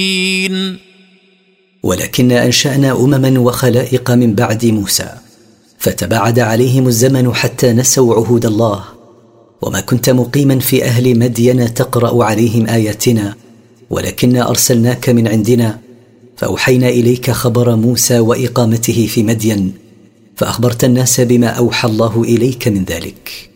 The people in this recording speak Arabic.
ولكن أنشأنا أمما وخلائق من بعد موسى، فتباعد عليهم الزمن حتى نسوا عهود الله. وما كنت مقيما في أهل مدين تقرأ عليهم آياتنا، ولكن أرسلناك من عندنا، فأوحينا إليك خبر موسى وإقامته في مدين، فأخبرت الناس بما أوحى الله إليك من ذلك.